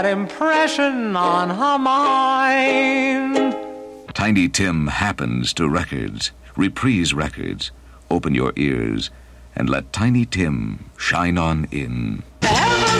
impression on her mind. Tiny Tim happens to records, Reprise Records. Open your ears and let Tiny Tim shine on in. Ever